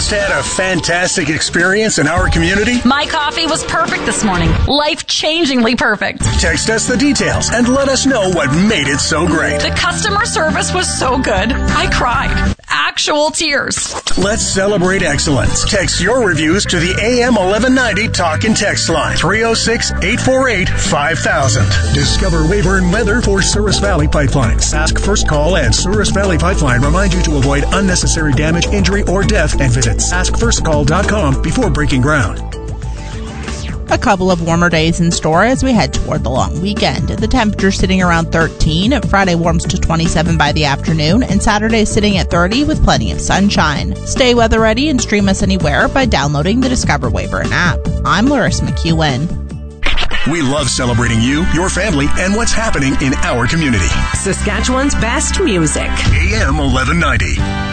Just had a fantastic experience in our community? My coffee was perfect this morning. Life-changingly perfect. Text us the details and let us know what made it so great. The customer service was so good. I cried. Actual tears. Let's celebrate excellence. Text your reviews to the AM 1190 Talk and Text line, 306-848-5000. Discover Weyburn weather for Souris Valley Pipeline. Sask First Call and Souris Valley Pipeline remind you to avoid unnecessary damage, injury, or death, and visit saskfirstcall.com before breaking ground. A couple of warmer days in store as we head toward the long weekend. The temperature sitting around 13. Friday warms to 27 by the afternoon, and Saturday sitting at 30 with plenty of sunshine. Stay weather ready and stream us anywhere by downloading the Discover Weyburn app. I'm Larissa McEwen. We love celebrating you, your family, and what's happening in our community. Saskatchewan's best music. AM 1190.